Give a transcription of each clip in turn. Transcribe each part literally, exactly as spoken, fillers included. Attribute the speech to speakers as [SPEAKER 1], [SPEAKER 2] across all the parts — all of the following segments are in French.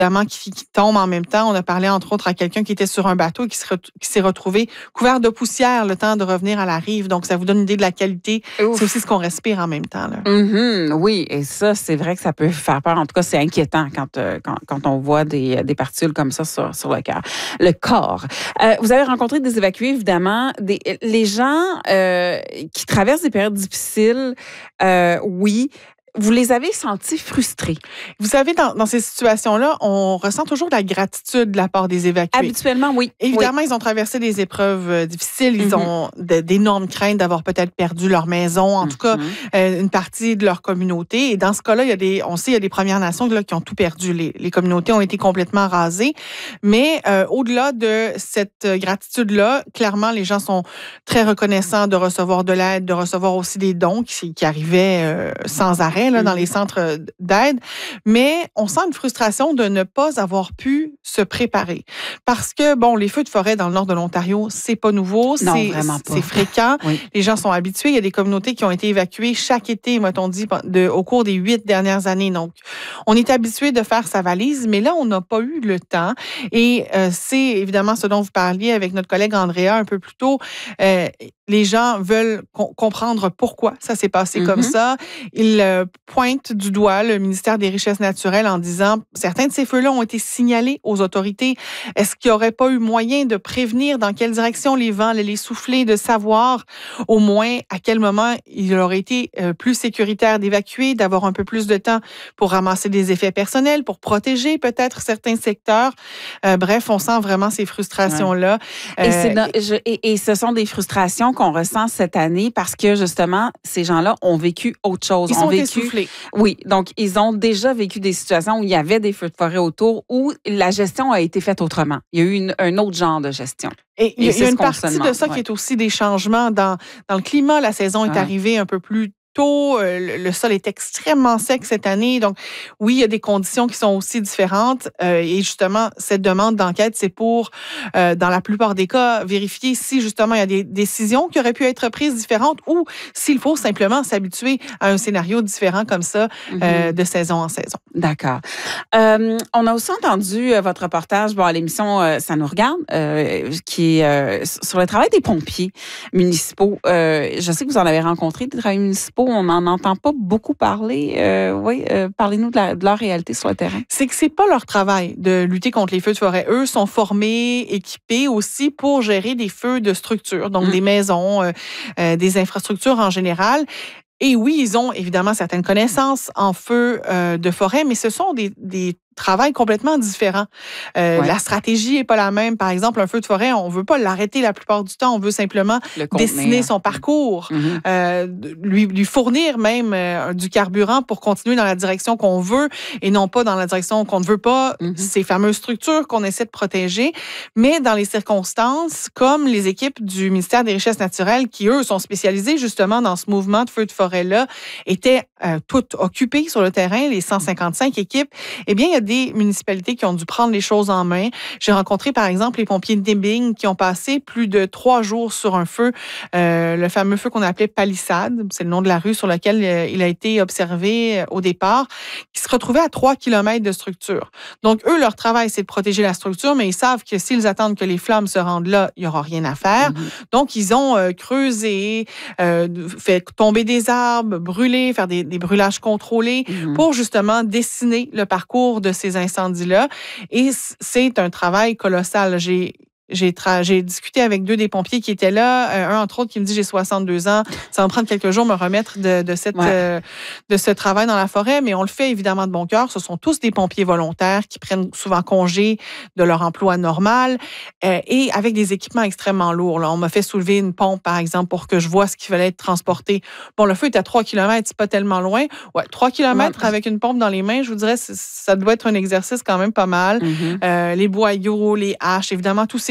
[SPEAKER 1] évidemment qui, qui tombent en même temps. On a parlé entre autres à quelqu'un qui était sur un bateau et qui, se re, qui s'est retrouvé couvert de poussière le temps de revenir à la rive. Donc, ça vous donne une idée de la qualité. Ouf. C'est aussi ce qu'on respire en même temps. Là.
[SPEAKER 2] Mm-hmm, oui, et ça, c'est vrai que ça peut faire peur. En tout cas, c'est inquiétant quand, euh, quand, quand on voit des, des particules comme ça sur, sur le cœur. Le corps. Euh, vous avez rencontré des évacués, évidemment. Des, les gens euh, qui traversent des périodes difficiles, euh, oui. Vous les avez sentis frustrés?
[SPEAKER 1] Vous savez, dans, dans ces situations-là, on ressent toujours de la gratitude de la part des évacués.
[SPEAKER 2] Habituellement, oui.
[SPEAKER 1] Évidemment,
[SPEAKER 2] oui.
[SPEAKER 1] ils ont traversé des épreuves difficiles. Ils mm-hmm. ont de, d'énormes craintes d'avoir peut-être perdu leur maison, en mm-hmm. tout cas, euh, une partie de leur communauté. Et dans ce cas-là, il y a des, on sait, il y a des Premières Nations là, qui ont tout perdu. Les, les communautés ont été complètement rasées. Mais euh, au-delà de cette gratitude-là, clairement, les gens sont très reconnaissants de recevoir de l'aide, de recevoir aussi des dons qui, qui arrivaient euh, sans arrêt. Là, dans les centres d'aide, mais on sent une frustration de ne pas avoir pu se préparer. Parce que, bon, les feux de forêt dans le nord de l'Ontario, c'est pas nouveau,
[SPEAKER 2] non,
[SPEAKER 1] c'est,
[SPEAKER 2] vraiment pas.
[SPEAKER 1] c'est fréquent. Oui. Les gens sont habitués. Il y a des communautés qui ont été évacuées chaque été, m'a-t-on dit, de, au cours des huit dernières années. Donc, on est habitué de faire sa valise, mais là, on n'a pas eu le temps. Et euh, c'est évidemment ce dont vous parliez avec notre collègue Andrea un peu plus tôt. Euh, les gens veulent co- comprendre pourquoi ça s'est passé mm-hmm. comme ça. Ils euh, pointent du doigt le ministère des Richesses naturelles en disant certains de ces feux-là ont été signalés aux autorités. Est-ce qu'il n'y aurait pas eu moyen de prévenir dans quelle direction les vents allaient les souffler, de savoir au moins à quel moment il aurait été euh, plus sécuritaire d'évacuer, d'avoir un peu plus de temps pour ramasser des effets personnels, pour protéger peut-être certains secteurs. Euh, bref, on sent vraiment ces frustrations-là.
[SPEAKER 2] Ouais. Et, c'est dans, je, et, et ce sont des frustrations qu'on ressent cette année parce que justement, ces gens-là ont vécu autre chose.
[SPEAKER 1] Ils
[SPEAKER 2] ont
[SPEAKER 1] sont
[SPEAKER 2] vécu,
[SPEAKER 1] essoufflés.
[SPEAKER 2] Oui, donc ils ont déjà vécu des situations où il y avait des feux de forêt autour, où la gestion a été faite autrement. Il y a eu une, un autre genre de gestion.
[SPEAKER 1] Et il y a, y a une partie de ça ouais. qui est aussi des changements dans, dans le climat. La saison est ah. arrivée un peu plus tôt. Euh, le sol est extrêmement sec cette année. Donc, oui, il y a des conditions qui sont aussi différentes. Euh, et justement, cette demande d'enquête, c'est pour, euh, dans la plupart des cas, vérifier si justement il y a des décisions qui auraient pu être prises différentes ou s'il faut simplement s'habituer à un scénario différent comme ça mm-hmm. euh, de saison en saison.
[SPEAKER 2] D'accord. Euh, on a aussi entendu euh, votre reportage bon, à l'émission euh, Ça nous regarde, euh, qui est euh, sur le travail des pompiers municipaux. Euh, je sais que vous en avez rencontré des travailleurs municipaux. On n'en entend pas beaucoup parler. Euh, oui, euh, parlez-nous de, la, de leur réalité sur le terrain.
[SPEAKER 1] C'est que c'est pas leur travail de lutter contre les feux de forêt. Eux sont formés, équipés aussi pour gérer des feux de structure, donc mmh. des maisons, euh, euh, des infrastructures en général. Et oui, ils ont évidemment certaines connaissances en feu euh, de forêt, mais ce sont des, des travail complètement différent. Euh, ouais. La stratégie n'est pas la même. Par exemple, un feu de forêt, on ne veut pas l'arrêter la plupart du temps. On veut simplement dessiner son parcours, mm-hmm. euh, lui, lui fournir même euh, du carburant pour continuer dans la direction qu'on veut et non pas dans la direction qu'on ne veut pas. Mm-hmm. Ces fameuses structures qu'on essaie de protéger. Mais dans les circonstances, comme les équipes du ministère des Richesses naturelles, qui, eux, sont spécialisées justement dans ce mouvement de feu de forêt-là, étaient euh, toutes occupées sur le terrain, les cent cinquante-cinq équipes, eh bien, il y a des municipalités qui ont dû prendre les choses en main. J'ai rencontré, par exemple, les pompiers de Nibing qui ont passé plus de trois jours sur un feu, euh, le fameux feu qu'on appelait Palissade, c'est le nom de la rue sur laquelle euh, il a été observé euh, au départ, qui se retrouvait à trois kilomètres de structure. Donc, eux, leur travail, c'est de protéger la structure, mais ils savent que s'ils attendent que les flammes se rendent là, il n'y aura rien à faire. Mm-hmm. Donc, ils ont euh, creusé, euh, fait tomber des arbres, brûler, faire des, des brûlages contrôlés mm-hmm. pour justement dessiner le parcours de ces incendies-là. Et c'est un travail colossal. J'ai J'ai, tra- j'ai discuté avec deux des pompiers qui étaient là. Euh, un, entre autres, qui me dit « J'ai soixante-deux ans. Ça va me prendre quelques jours me remettre de, de, cette, ouais. euh, de ce travail dans la forêt. » Mais on le fait évidemment de bon cœur. Ce sont tous des pompiers volontaires qui prennent souvent congé de leur emploi normal euh, et avec des équipements extrêmement lourds. Là. On m'a fait soulever une pompe, par exemple, pour que je vois ce qui fallait être transporté. Bon, le feu est à trois kilomètres, c'est pas tellement loin. Ouais, trois kilomètres ouais. avec une pompe dans les mains, je vous dirais, ça doit être un exercice quand même pas mal. Mm-hmm. Euh, les boyaux, les haches, évidemment, tous ces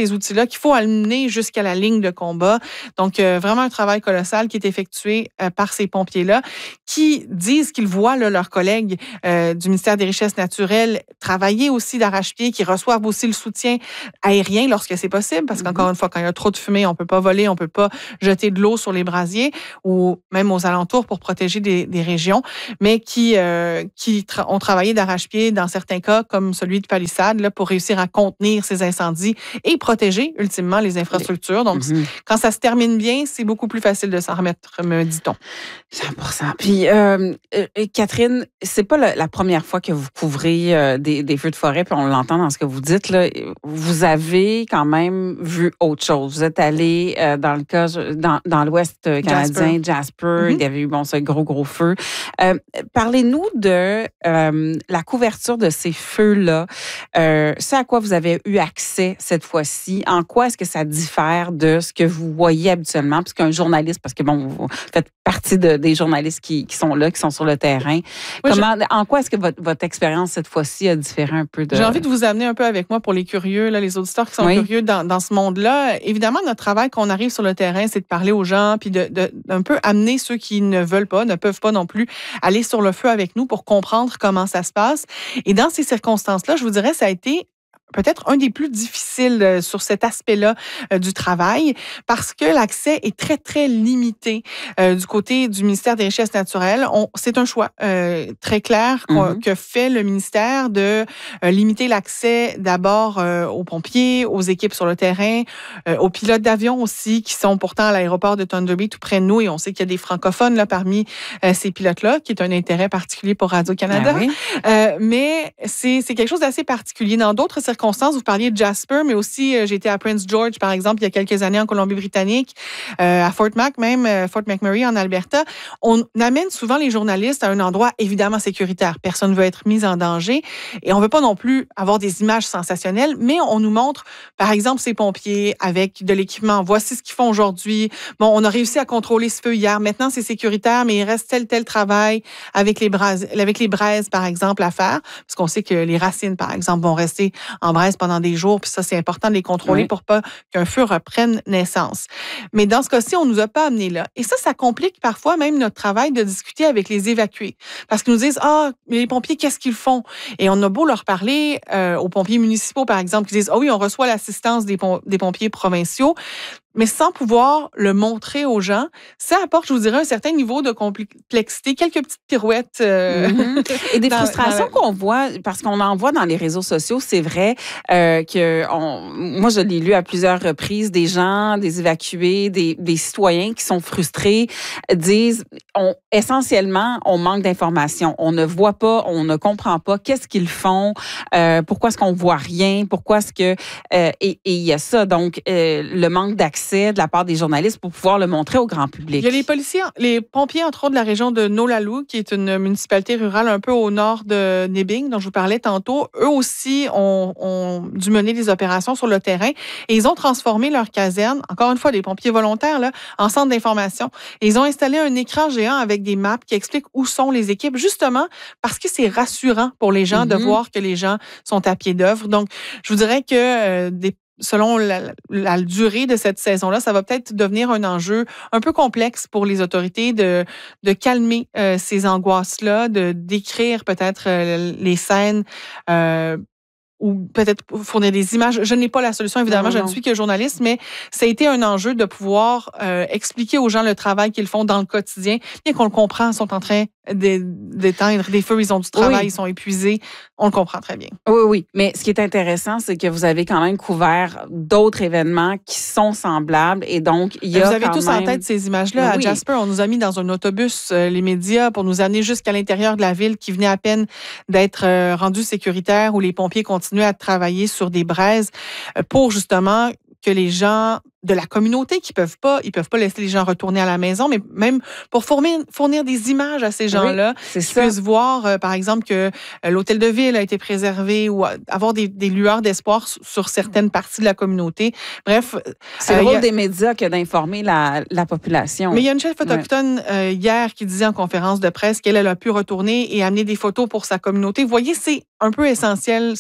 [SPEAKER 1] ces outils-là qu'il faut amener jusqu'à la ligne de combat. Donc, euh, vraiment un travail colossal qui est effectué euh, par ces pompiers-là qui disent qu'ils voient là, leurs collègues euh, du ministère des Richesses naturelles travailler aussi d'arrache-pied, qui reçoivent aussi le soutien aérien lorsque c'est possible, parce qu'encore une fois, quand il y a trop de fumée, on peut pas voler, on peut pas jeter de l'eau sur les brasiers ou même aux alentours pour protéger des, des régions, mais qui, euh, qui tra- ont travaillé d'arrache-pied dans certains cas, comme celui de Palissade, là, pour réussir à contenir ces incendies et protéger ultimement les infrastructures. Donc, mm-hmm. quand ça se termine bien, c'est beaucoup plus facile de s'en remettre, me dit-on.
[SPEAKER 2] cent pour cent. Puis, euh, euh, Catherine, c'est pas la, la première fois que vous couvrez euh, des, des feux de forêt, puis on l'entend dans ce que vous dites, là. Vous avez quand même vu autre chose. Vous êtes allé euh, dans le cas, dans, dans l'Ouest canadien, Jasper, Jasper mm-hmm. il y avait eu bon, ce gros, gros feu. Euh, parlez-nous de euh, la couverture de ces feux-là. Euh, ce à quoi vous avez eu accès cette fois-ci, en quoi est-ce que ça diffère de ce que vous voyez habituellement? Parce qu'un journaliste, parce que bon, vous faites partie de, des journalistes qui, qui sont là, qui sont sur le terrain. Oui, Comment, je... En quoi est-ce que votre, votre expérience cette fois-ci a différé un peu de...
[SPEAKER 1] J'ai envie de vous amener un peu avec moi pour les curieux, là, les auditeurs qui sont oui. curieux dans, dans ce monde-là. Évidemment, notre travail, quand on arrive sur le terrain, c'est de parler aux gens, puis de, de, d'un peu amener ceux qui ne veulent pas, ne peuvent pas non plus aller sur le feu avec nous pour comprendre comment ça se passe. Et dans ces circonstances-là, je vous dirais, ça a été peut-être un des plus difficiles euh, sur cet aspect-là euh, du travail parce que l'accès est très, très limité euh, du côté du ministère des Richesses naturelles. On, c'est un choix euh, très clair mm-hmm. que fait le ministère de euh, limiter l'accès d'abord euh, aux pompiers, aux équipes sur le terrain, euh, aux pilotes d'avion aussi qui sont pourtant à l'aéroport de Thunder Bay tout près de nous et on sait qu'il y a des francophones là, parmi euh, ces pilotes-là qui est un intérêt particulier pour Radio-Canada. Ah oui. euh, mais c'est, c'est quelque chose d'assez particulier. Dans d'autres circonstances, vous parliez de Jasper, mais aussi euh, j'ai été à Prince George, par exemple, il y a quelques années en Colombie-Britannique, euh, à Fort Mac même, euh, Fort McMurray en Alberta. On amène souvent les journalistes à un endroit évidemment sécuritaire. Personne ne veut être mis en danger et on ne veut pas non plus avoir des images sensationnelles, mais on nous montre, par exemple, ces pompiers avec de l'équipement. Voici ce qu'ils font aujourd'hui. Bon, on a réussi à contrôler ce feu hier. Maintenant, c'est sécuritaire, mais il reste tel, tel travail avec les braises, avec les braises, par exemple, à faire, parce qu'on sait que les racines, par exemple, vont rester en braise pendant des jours, puis ça, c'est important de les contrôler oui. pour pas qu'un feu reprenne naissance. Mais dans ce cas-ci, on nous a pas amené là. Et ça, ça complique parfois même notre travail de discuter avec les évacués. Parce qu'ils nous disent, ah, mais les pompiers, qu'est-ce qu'ils font? Et on a beau leur parler euh, aux pompiers municipaux, par exemple, qui disent, ah oui, on reçoit l'assistance des, pom- des pompiers provinciaux, mais sans pouvoir le montrer aux gens, ça apporte, je vous dirais, un certain niveau de complexité, quelques petites pirouettes. Euh,
[SPEAKER 2] mm-hmm. Et des dans, frustrations dans la... qu'on voit, parce qu'on en voit dans les réseaux sociaux, c'est vrai euh, que on, moi, je l'ai lu à plusieurs reprises, des gens, des évacués, des, des citoyens qui sont frustrés, disent, on, essentiellement, on manque d'informations. On ne voit pas, on ne comprend pas qu'est-ce qu'ils font, euh, pourquoi est-ce qu'on voit rien, pourquoi est-ce que... Euh, et il y a ça, donc, euh, le manque d'accès de la part des journalistes pour pouvoir le montrer au grand public.
[SPEAKER 1] Il y a les policiers, les pompiers, entre autres, de la région de Nolalu, qui est une municipalité rurale un peu au nord de Nibing, dont je vous parlais tantôt. Eux aussi ont, ont dû mener des opérations sur le terrain et ils ont transformé leur caserne, encore une fois, des pompiers volontaires, là, en centre d'information. Et ils ont installé un écran géant avec des maps qui expliquent où sont les équipes, justement parce que c'est rassurant pour les gens mm-hmm. de voir que les gens sont à pied d'œuvre. Donc, je vous dirais que euh, des selon la, la durée de cette saison-là, ça va peut-être devenir un enjeu un peu complexe pour les autorités de, de calmer euh, ces angoisses-là, de décrire peut-être euh, les scènes euh, ou peut-être fournir des images. Je n'ai pas la solution, évidemment, non, non. je ne suis que journaliste, mais ça a été un enjeu de pouvoir euh, expliquer aux gens le travail qu'ils font dans le quotidien, bien qu'on le comprend, ils sont en train d'éteindre des feux, ils ont du travail, oui. ils sont épuisés. On le comprend très bien.
[SPEAKER 2] Oui, oui. Mais ce qui est intéressant, c'est que vous avez quand même couvert d'autres événements qui sont semblables et donc il y a
[SPEAKER 1] Vous avez
[SPEAKER 2] quand
[SPEAKER 1] tous
[SPEAKER 2] même...
[SPEAKER 1] en tête ces images-là. Oui. À Jasper, on nous a mis dans un autobus, euh, les médias, pour nous amener jusqu'à l'intérieur de la ville qui venait à peine d'être euh, rendu sécuritaire où les pompiers continuaient à travailler sur des braises euh, pour justement que les gens de la communauté qui peuvent pas, ils peuvent pas laisser les gens retourner à la maison, mais même pour fournir, fournir des images à ces gens-là,
[SPEAKER 2] oui,
[SPEAKER 1] qui puissent voir, euh, par exemple, que euh, l'hôtel de ville a été préservé ou avoir des, des lueurs d'espoir sur, sur certaines parties de la communauté. Bref.
[SPEAKER 2] C'est euh, le rôle a... des médias que d'informer la, la population.
[SPEAKER 1] Mais il y a une chef autochtone ouais. euh, hier qui disait en conférence de presse qu'elle elle a pu retourner et amener des photos pour sa communauté. Vous voyez, c'est un peu essentiel, cette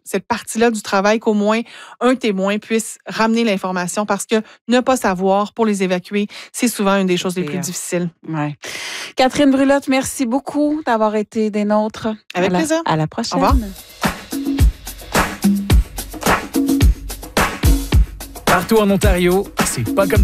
[SPEAKER 1] cette partie-là du travail qu'au moins un témoin puisse ramener l'information parce que ne pas savoir pour les évacuer, c'est souvent une des choses les plus difficiles.
[SPEAKER 2] Ouais. Catherine Brulotte, merci beaucoup d'avoir été des nôtres.
[SPEAKER 1] Avec
[SPEAKER 2] à
[SPEAKER 1] plaisir.
[SPEAKER 2] La, à la prochaine.
[SPEAKER 1] Au revoir.
[SPEAKER 3] Partout en Ontario, c'est pas comme